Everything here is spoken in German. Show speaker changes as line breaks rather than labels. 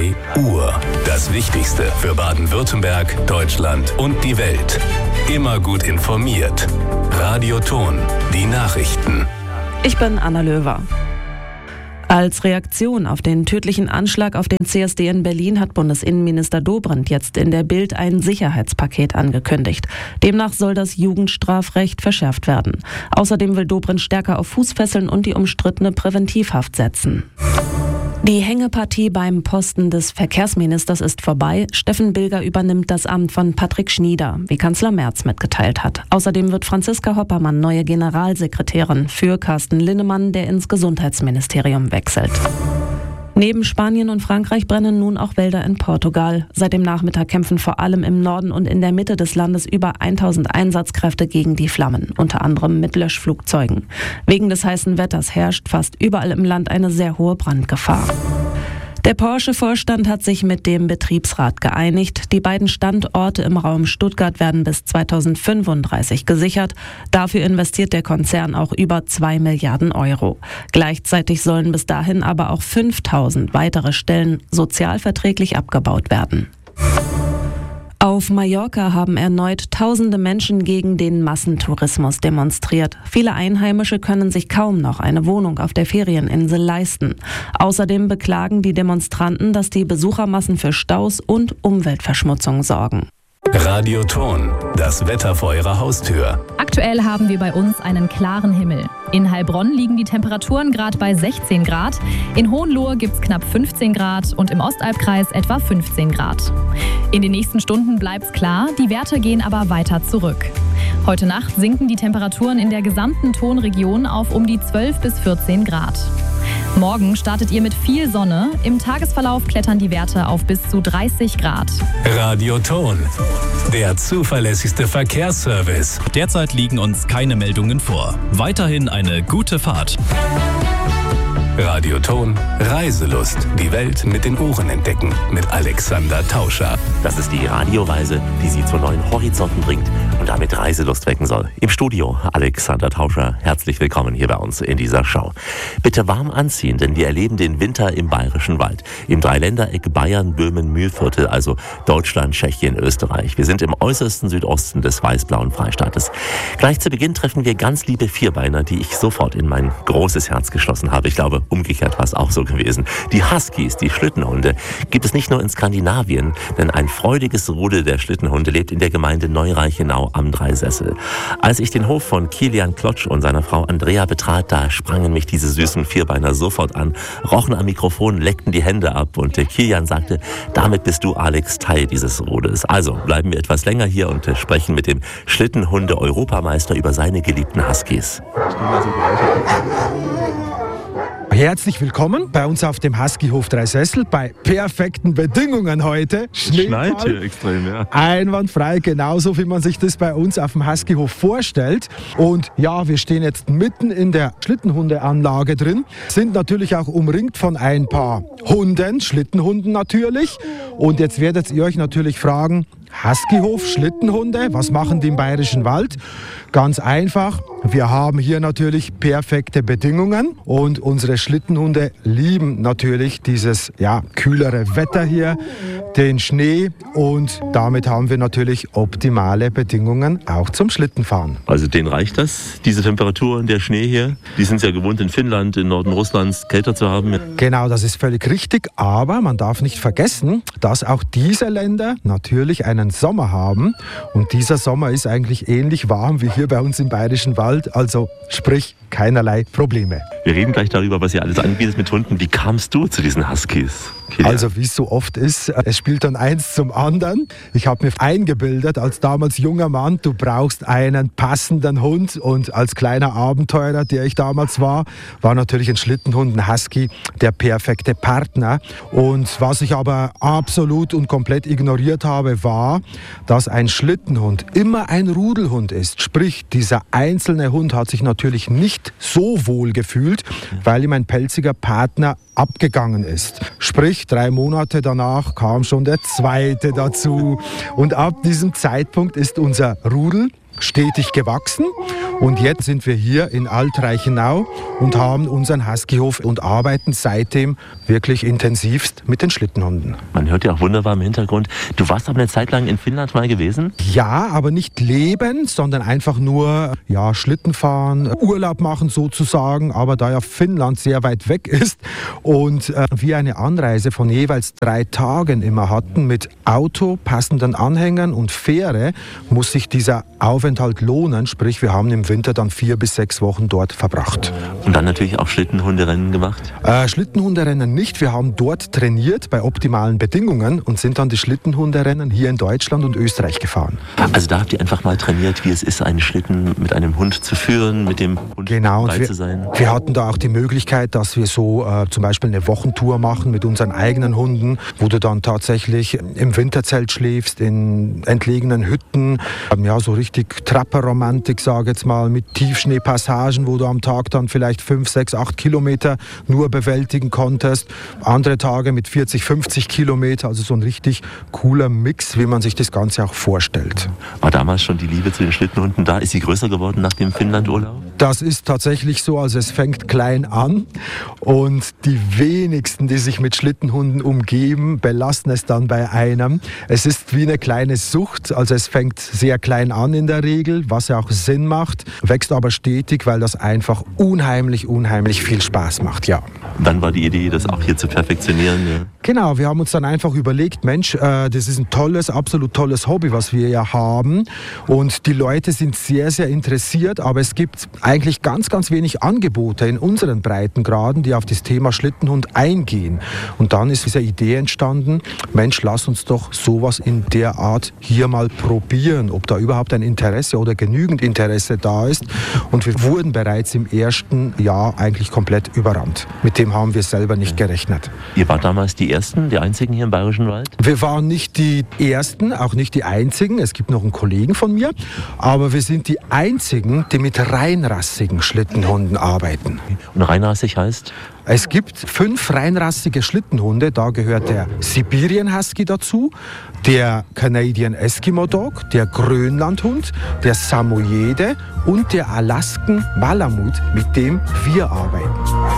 2 Uhr. Das Wichtigste für Baden-Württemberg, Deutschland und die Welt. Immer gut informiert. Radioton, die Nachrichten.
Ich bin Anna Löwer. Als Reaktion auf den tödlichen Anschlag auf den CSD in Berlin hat Bundesinnenminister Dobrindt jetzt in der Bild ein Sicherheitspaket angekündigt. Demnach soll das Jugendstrafrecht verschärft werden. Außerdem will Dobrindt stärker auf Fußfesseln und die umstrittene Präventivhaft setzen. Die Hängepartie beim Posten des Verkehrsministers ist vorbei. Steffen Bilger übernimmt das Amt von Patrick Schnieder, wie Kanzler Merz mitgeteilt hat. Außerdem wird Franziska Hoppermann neue Generalsekretärin für Carsten Linnemann, der ins Gesundheitsministerium wechselt. Neben Spanien und Frankreich brennen nun auch Wälder in Portugal. Seit dem Nachmittag kämpfen vor allem im Norden und in der Mitte des Landes über 1000 Einsatzkräfte gegen die Flammen, unter anderem mit Löschflugzeugen. Wegen des heißen Wetters herrscht fast überall im Land eine sehr hohe Brandgefahr. Der Porsche-Vorstand hat sich mit dem Betriebsrat geeinigt. Die beiden Standorte im Raum Stuttgart werden bis 2035 gesichert. Dafür investiert der Konzern auch über 2 Milliarden Euro. Gleichzeitig sollen bis dahin aber auch 5000 weitere Stellen sozialverträglich abgebaut werden. Auf Mallorca haben erneut tausende Menschen gegen den Massentourismus demonstriert. Viele Einheimische können sich kaum noch eine Wohnung auf der Ferieninsel leisten. Außerdem beklagen die Demonstranten, dass die Besuchermassen für Staus und Umweltverschmutzung sorgen.
Radioton, das Wetter vor Ihrer Haustür.
Aktuell haben wir bei uns einen klaren Himmel. In Heilbronn liegen die Temperaturen gerade bei 16 Grad. In Hohenlohe gibt es knapp 15 Grad und im Ostalbkreis etwa 15 Grad. In den nächsten Stunden bleibt es klar, die Werte gehen aber weiter zurück. Heute Nacht sinken die Temperaturen in der gesamten Tonregion auf um die 12 bis 14 Grad. Morgen startet ihr mit viel Sonne. Im Tagesverlauf klettern die Werte auf bis zu 30 Grad.
Radioton, der zuverlässigste Verkehrsservice.
Derzeit liegen uns keine Meldungen vor. Weiterhin eine gute Fahrt.
Radioton, Reiselust. Die Welt mit den Ohren entdecken. Mit Alexander Tauscher.
Das ist die Radioreise, die Sie zu neuen Horizonten bringt und damit Reiselust wecken soll. Im Studio Alexander Tauscher. Herzlich willkommen hier bei uns in dieser Show. Bitte warm anziehen, denn wir erleben den Winter im Bayerischen Wald. Im Dreiländereck Bayern, Böhmen, Mühlviertel, also Deutschland, Tschechien, Österreich. Wir sind im äußersten Südosten des weiß-blauen Freistaates. Gleich zu Beginn treffen wir ganz liebe Vierbeiner, die ich sofort in mein großes Herz geschlossen habe. Ich glaube, umgekehrt war es auch so gewesen. Die Huskies, die Schlittenhunde, gibt es nicht nur in Skandinavien, denn ein freudiges Rudel der Schlittenhunde lebt in der Gemeinde Neureichenau am Dreisessel. Als ich den Hof von Kilian Klotsch und seiner Frau Andrea betrat, da sprangen mich diese süßen Vierbeiner sofort an, rochen am Mikrofon, leckten die Hände ab und Kilian sagte, damit bist du, Alex, Teil dieses Rudels. Also bleiben wir etwas länger hier und sprechen mit dem Schlittenhunde-Europameister über seine geliebten Huskies.
Herzlich willkommen bei uns auf dem Husky-Hof Dreisessel bei perfekten Bedingungen heute.
Schneit hier extrem, ja.
Einwandfrei, genauso wie man sich das bei uns auf dem Husky-Hof vorstellt. Und ja, wir stehen jetzt mitten in der Schlittenhundeanlage drin, sind natürlich auch umringt von ein paar Hunden, Schlittenhunden natürlich. Und jetzt werdet ihr euch natürlich fragen, Husky-Hof, Schlittenhunde, was machen die im Bayerischen Wald? Ganz einfach, wir haben hier natürlich perfekte Bedingungen und unsere Schlittenhunde lieben natürlich dieses kühlere Wetter hier, den Schnee und damit haben wir natürlich optimale Bedingungen auch zum Schlittenfahren.
Also denen reicht das, diese Temperaturen, der Schnee hier? Die sind es ja gewohnt, in Finnland, in Norden Russlands kälter zu haben.
Genau, das ist völlig richtig, aber man darf nicht vergessen, dass auch diese Länder natürlich einen Sommer haben und dieser Sommer ist eigentlich ähnlich warm wie hier bei uns im Bayerischen Wald, also sprich keinerlei Probleme.
Wir reden gleich darüber, was ihr alles anbietet mit Hunden. Wie kamst du zu diesen Huskies? Kilian?
Also wie es so oft ist, es spielt dann eins zum anderen. Ich habe mir eingebildet als damals junger Mann, du brauchst einen passenden Hund und als kleiner Abenteurer, der ich damals war natürlich ein Schlittenhund, ein Husky, der perfekte Partner. Und was ich aber absolut und komplett ignoriert habe, war, dass ein Schlittenhund immer ein Rudelhund ist. Sprich, dieser einzelne Hund hat sich natürlich nicht so wohl gefühlt, weil ihm ein pelziger Partner abgegangen ist. Sprich, 3 Monate danach kam schon der zweite dazu. Und ab diesem Zeitpunkt ist unser Rudel stetig gewachsen. Und jetzt sind wir hier in Alt-Reichenau und haben unseren Huskyhof und arbeiten seitdem wirklich intensivst mit den Schlittenhunden.
Man hört ja auch wunderbar im Hintergrund. Du warst aber eine Zeit lang in Finnland mal gewesen?
Ja, aber nicht leben, sondern einfach nur Schlitten fahren, Urlaub machen sozusagen. Aber da ja Finnland sehr weit weg ist und wir eine Anreise von jeweils 3 Tagen immer hatten mit Auto, passenden Anhängern und Fähre, muss sich dieser Aufenthalt lohnen. Sprich, wir haben im Winter dann 4 bis 6 Wochen dort verbracht.
Und dann natürlich auch Schlittenhunderennen gemacht?
Schlittenhunderennen nicht. Wir haben dort trainiert bei optimalen Bedingungen und sind dann die Schlittenhunderennen hier in Deutschland und Österreich gefahren.
Also da habt ihr einfach mal trainiert, wie es ist, einen Schlitten mit einem Hund zu führen, mit dem Hund dabei zu sein?
Wir hatten da auch die Möglichkeit, dass wir so zum Beispiel eine Wochentour machen mit unseren eigenen Hunden, wo du dann tatsächlich im Winterzelt schläfst, in entlegenen Hütten, so richtig Trapperromantik, sage ich jetzt mal, mit Tiefschneepassagen, wo du am Tag dann vielleicht 5, 6, 8 Kilometer nur bewältigen konntest. Andere Tage mit 40, 50 Kilometer, also so ein richtig cooler Mix, wie man sich das Ganze auch vorstellt.
War damals schon die Liebe zu den Schlittenhunden da? Ist sie größer geworden nach dem Finnland-Urlaub?
Das ist tatsächlich so, also es fängt klein an und die wenigsten, die sich mit Schlittenhunden umgeben, belassen es dann bei einem. Es ist wie eine kleine Sucht, also es fängt sehr klein an in der Regel, was ja auch Sinn macht, wächst aber stetig, weil das einfach unheimlich viel Spaß macht, ja.
Dann war die Idee, das auch hier zu perfektionieren. Ja.
Genau, wir haben uns dann einfach überlegt, Mensch, das ist ein absolut tolles Hobby, was wir ja haben und die Leute sind sehr, sehr interessiert, aber es gibt eigentlich ganz wenig Angebote in unseren Breitengraden, die auf das Thema Schlittenhund eingehen. Und dann ist diese Idee entstanden, Mensch, lass uns doch sowas in der Art hier mal probieren, ob da überhaupt ein Interesse oder genügend Interesse da ist. Und wir wurden bereits im ersten Jahr eigentlich komplett überrannt. Mit dem haben wir selber nicht gerechnet.
Ihr wart damals die Ersten, die Einzigen hier im Bayerischen Wald?
Wir waren nicht die Ersten, auch nicht die Einzigen. Es gibt noch einen Kollegen von mir. Aber wir sind die Einzigen, die mit reinrassigen Schlittenhunden arbeiten.
Und reinrassig heißt?
Es gibt 5 reinrassige Schlittenhunde, da gehört der Sibirien Husky dazu, der Canadian Eskimo Dog, der Grönlandhund, der Samoyede und der Alaskan Malamut, mit dem wir arbeiten.